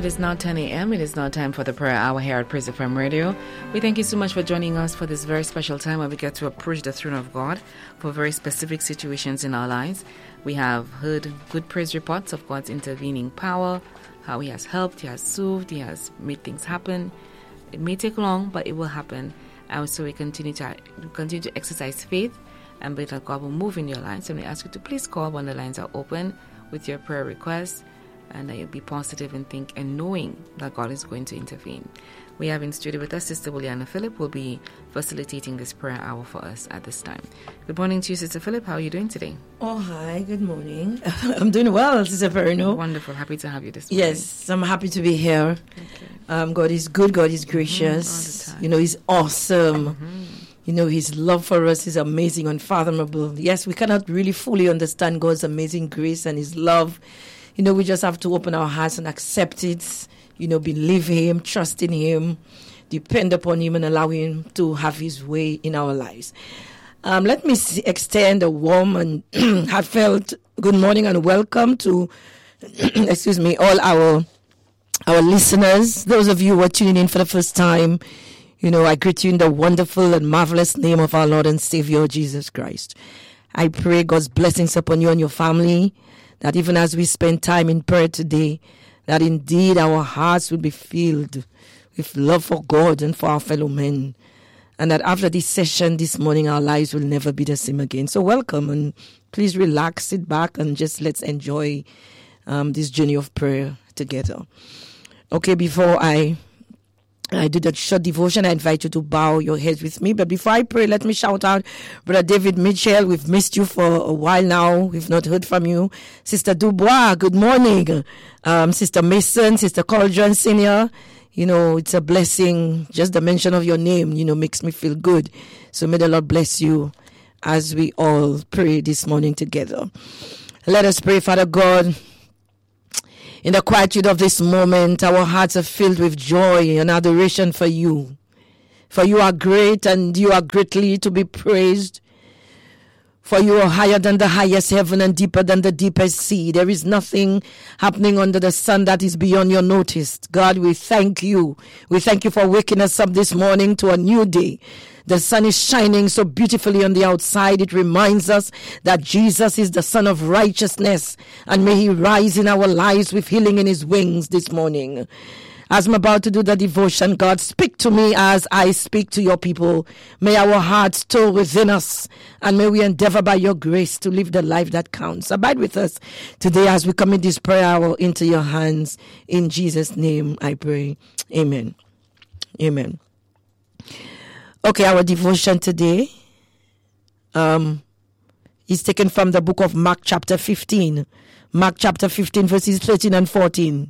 It is now 10 a.m. It is now time for the prayer hour here at Praise FM Radio. We thank you so much for joining us for this very special time where we get to approach the throne of God for very specific situations in our lives. We have heard good praise reports of God's intervening power, how He has helped, He has soothed, He has made things happen. It may take long, but it will happen. And so we continue to exercise faith and believe that God will move in your lives. And we ask you to please call when the lines are open with your prayer requests, and that you'll be positive and think and knowing that God is going to intervene. We have in studio with us Sister Williana Phillip, who will be facilitating this prayer hour for us at this time. Good morning to you, Sister Phillip. How are you doing today? Oh, hi. Good morning. I'm doing well, Sister Verno. Wonderful. Happy to have you this morning. Yes, I'm happy to be here. Okay. God is good. God is gracious. All the time. He's awesome. His love for us is amazing, unfathomable. Yes, we cannot really fully understand God's amazing grace and His love. We just have to open our hearts and accept it, believe Him, trust in Him, depend upon Him, and allow Him to have His way in our lives. Let me extend a warm and heartfelt good morning and welcome to, all our listeners. Those of you who are tuning in for the first time, I greet you in the wonderful and marvelous name of our Lord and Savior, Jesus Christ. I pray God's blessings upon you and your family, that even as we spend time in prayer today, that indeed our hearts will be filled with love for God and for our fellow men. And that after this session this morning, our lives will never be the same again. So welcome, and please relax, sit back, and just let's enjoy this journey of prayer together. Okay, before I do that short devotion, I invite you to bow your heads with me. But before I pray, let me shout out Brother David Mitchell. We've missed you for a while now. We've not heard from you. Sister Dubois, good morning. Sister Mason, Sister Cauldron Senior. It's a blessing. Just the mention of your name, makes me feel good. So may the Lord bless you as we all pray this morning together. Let us pray. Father God, in the quietude of this moment, our hearts are filled with joy and adoration for you. For you are great and you are greatly to be praised. For you are higher than the highest heaven and deeper than the deepest sea. There is nothing happening under the sun that is beyond your notice. God, we thank you. We thank you for waking us up this morning to a new day. The sun is shining so beautifully on the outside. It reminds us that Jesus is the Son of righteousness, and may He rise in our lives with healing in His wings this morning. As I'm about to do the devotion, God, speak to me as I speak to your people. May our hearts stir within us, and may we endeavor by your grace to live the life that counts. Abide with us today as we commit this prayer hour into your hands. In Jesus' name I pray. Amen. Amen. Okay, our devotion today is taken from the book of Mark chapter 15. Mark chapter 15 verses 13 and 14.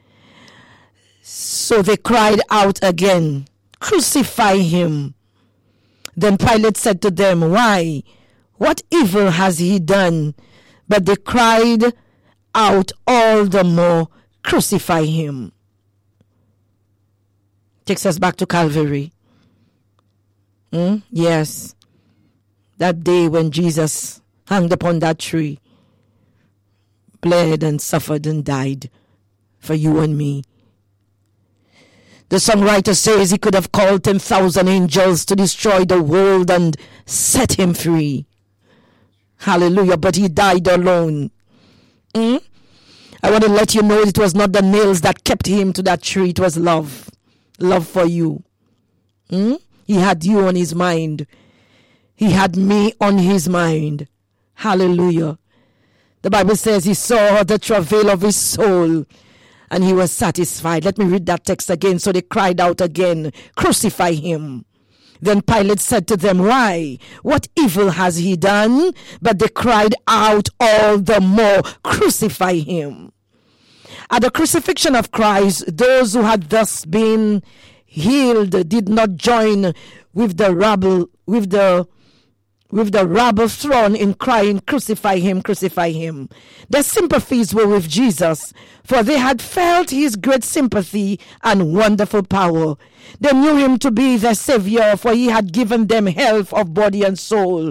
So they cried out again, "Crucify him." Then Pilate said to them, "Why? What evil has he done?" But they cried out all the more, "Crucify him." Takes us back to Calvary. Yes, that day when Jesus hung upon that tree, bled and suffered and died for you and me. The songwriter says he could have called 10,000 angels to destroy the world and set him free. Hallelujah, but he died alone. I want to let you know it was not the nails that kept him to that tree. It was love. Love for you. He had you on his mind. He had me on his mind. Hallelujah. The Bible says he saw the travail of his soul and he was satisfied. Let me read that text again. So they cried out again, "Crucify him." Then Pilate said to them, "Why? What evil has he done?" But they cried out all the more, "Crucify him." At the crucifixion of Christ, those who had thus been healed did not join with the rabble, with the rabble throng in crying, "Crucify him, crucify him." Their sympathies were with Jesus, for they had felt his great sympathy and wonderful power. They knew him to be their Savior, for he had given them health of body and soul.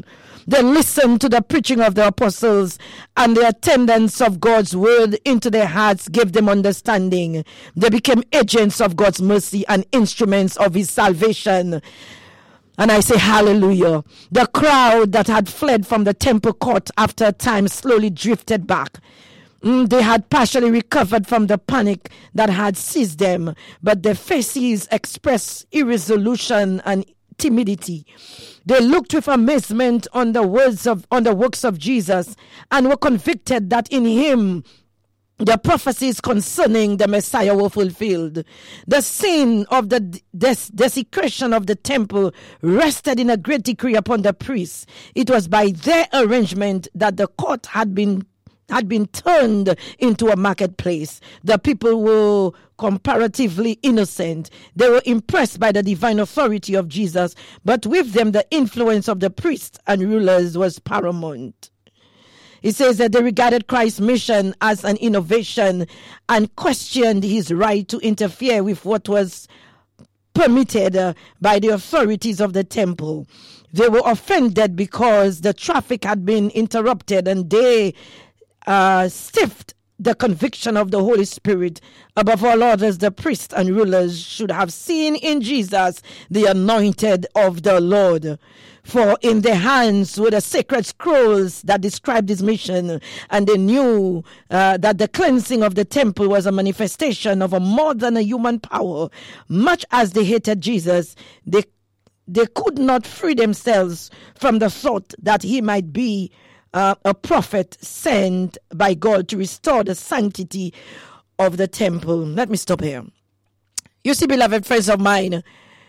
They listened to the preaching of the apostles, and the attendance of God's word into their hearts gave them understanding. They became agents of God's mercy and instruments of his salvation. And I say hallelujah. The crowd that had fled from the temple court after a time slowly drifted back. They had partially recovered from the panic that had seized them, but their faces expressed irresolution and timidity. They looked with amazement on the works of Jesus and were convicted that in him the prophecies concerning the Messiah were fulfilled. The sin of the desecration of the temple rested in a great degree upon the priests. It was by their arrangement that the court had been turned into a marketplace. The people were comparatively innocent. They were impressed by the divine authority of Jesus, but with them the influence of the priests and rulers was paramount. It says that they regarded Christ's mission as an innovation and questioned his right to interfere with what was permitted by the authorities of the temple. They were offended because the traffic had been interrupted, and they stiffed the conviction of the Holy Spirit. Above all others, the priests and rulers should have seen in Jesus the anointed of the Lord. For in their hands were the sacred scrolls that described his mission, and they knew that the cleansing of the temple was a manifestation of a more than a human power. Much as they hated Jesus, they could not free themselves from the thought that he might be a prophet sent by God to restore the sanctity of the temple. Let me stop here. You see, beloved friends of mine,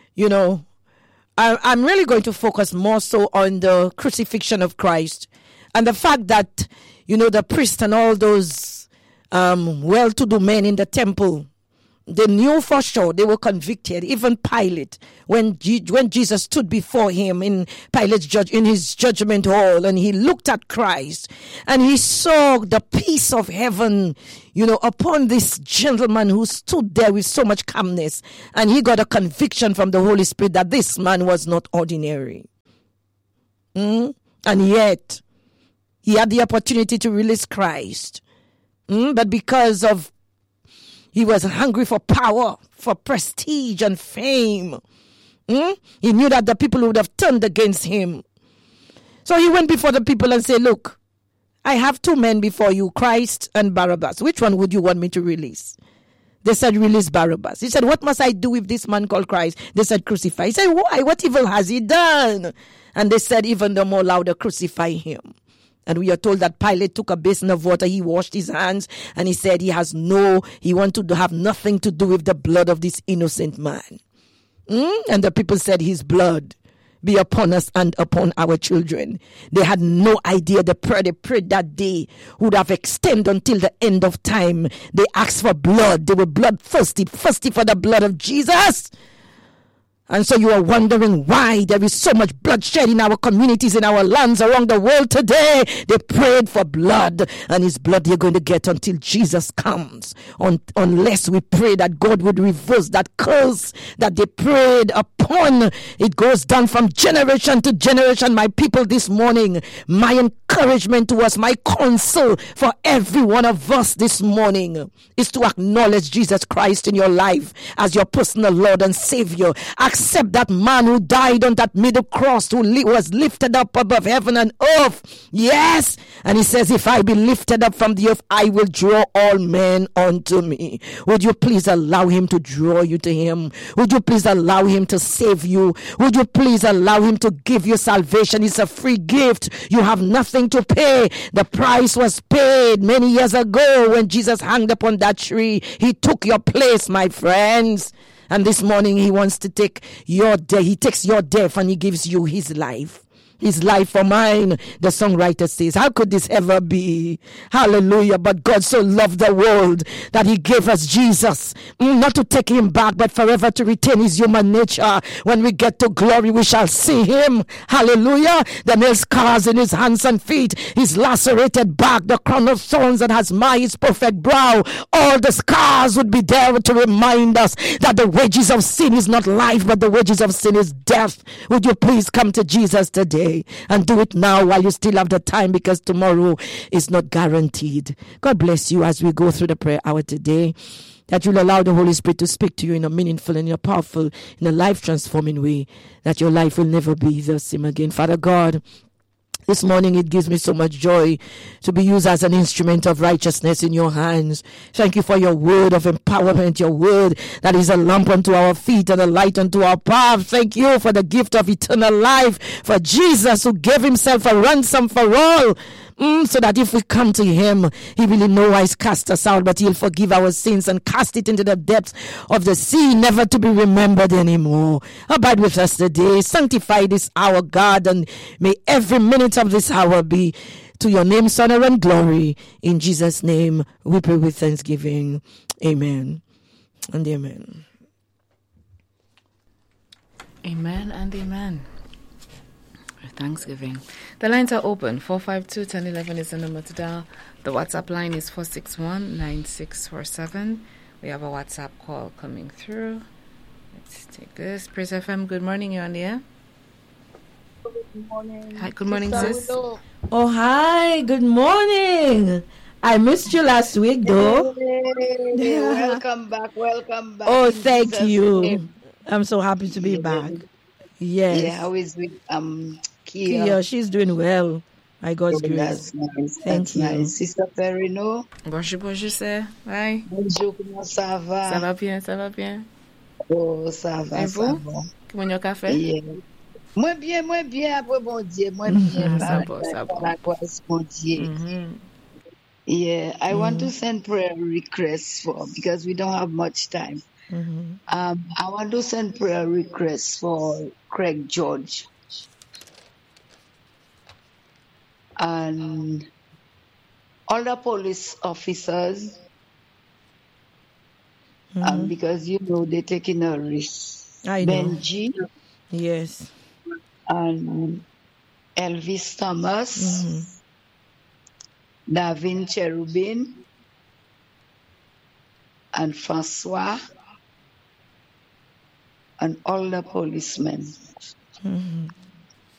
I'm really going to focus more so on the crucifixion of Christ and the fact that, the priest and all those well-to-do men in the temple, they knew for sure they were convicted. Even Pilate, when Jesus stood before him in his judgment hall, and he looked at Christ and he saw the peace of heaven, upon this gentleman who stood there with so much calmness, and he got a conviction from the Holy Spirit that this man was not ordinary. And yet, he had the opportunity to release Christ. But because of he was hungry for power, for prestige and fame. He knew that the people would have turned against him. So he went before the people and said, look, I have two men before you, Christ and Barabbas. Which one would you want me to release? They said, release Barabbas. He said, what must I do with this man called Christ? They said, crucify. He said, why? What evil has he done? And they said, even the more louder, crucify him. And we are told that Pilate took a basin of water, he washed his hands, and he said he wanted to have nothing to do with the blood of this innocent man. And the people said, his blood be upon us and upon our children. They had no idea the prayer they prayed that day would have extended until the end of time. They asked for blood. They were bloodthirsty for the blood of Jesus. And so you are wondering why there is so much bloodshed in our communities, in our lands, around the world today. They prayed for blood, and his blood you're going to get until Jesus comes. Unless we pray that God would reverse that curse that they prayed upon. It goes down from generation to generation. My people, this morning, my encouragement to us, my counsel for every one of us this morning is to acknowledge Jesus Christ in your life as your personal Lord and Savior. Accept that man who died on that middle cross, who was lifted up above heaven and earth. Yes. And he says, if I be lifted up from the earth, I will draw all men unto me. Would you please allow him to draw you to him? Would you please allow him to save you? Would you please allow him to give you salvation? It's a free gift. You have nothing to pay. The price was paid many years ago when Jesus hung upon that tree. He took your place, my friends. And this morning he wants to take your death. He takes your death and he gives you his life. His life for mine, the songwriter says. How could this ever be? Hallelujah. But God so loved the world that he gave us Jesus. Not to take him back, but forever to retain his human nature. When we get to glory, we shall see him. Hallelujah. The nail scars in his hands and feet, his lacerated back, the crown of thorns that has marred his perfect brow. All the scars would be there to remind us that the wages of sin is not life, but the wages of sin is death. Would you please come to Jesus today? today and do it now while you still have the time, because tomorrow is not guaranteed. God bless you as we go through the prayer hour today, that you'll allow the Holy Spirit to speak to you in a meaningful and in a powerful, in a life-transforming way, that your life will never be the same again. Father God, this morning it gives me so much joy to be used as an instrument of righteousness in your hands. Thank you for your word of empowerment, your word that is a lamp unto our feet and a light unto our path. Thank you for the gift of eternal life, for Jesus who gave himself a ransom for all. So that if we come to him, he will in no wise cast us out, but he'll forgive our sins and cast it into the depths of the sea, never to be remembered anymore. Abide with us today. Sanctify this hour, God, and may every minute of this hour be to your name's honor and glory. In Jesus' name, we pray with thanksgiving. Amen and amen. Amen and amen. Thanksgiving. The lines are open. 452-1011 is the number to dial. The WhatsApp line is 461-9647. We have a WhatsApp call coming through. Let's take this. Praise FM, good morning. You're on the air. Good morning. Hi, good morning, sis. Oh, hi. Good morning. I missed you last week, though. Hey, welcome back. Welcome back. Oh, thank you. I'm so happy to be back. Yes. Yeah, how is with Kia, she's doing well. By God's grace. That's nice. Thank you. Nice. Sister Perino. Bonjour, sir. Hi. Bonjour, comment ça va? Ça va bien, ça va bien. Oh, ça va, Et ça vous? va. Comment est-ce café? Yeah. Moins bien, après bon Dieu, moins bien. Ça va, ça va. La grâce, bon Dieu. Yeah, I want to send prayer requests because we don't have much time. I want to send prayer requests for Craig George and all the police officers, because they're taking a risk. I know. Benji, Yes. and Elvis Thomas, Davin Cherubin, and Francois, and all the policemen.